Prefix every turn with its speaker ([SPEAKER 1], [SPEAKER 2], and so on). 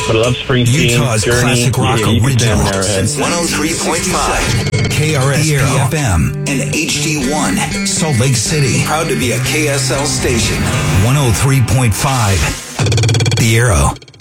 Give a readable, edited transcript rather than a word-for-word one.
[SPEAKER 1] But I love Springsteen,
[SPEAKER 2] Utah's
[SPEAKER 1] Journey,
[SPEAKER 2] classic rock original.
[SPEAKER 3] 103.5.
[SPEAKER 2] KRSP-FM and HD1. Salt Lake City.
[SPEAKER 3] Proud to be a KSL station.
[SPEAKER 2] 103.5. The Arrow.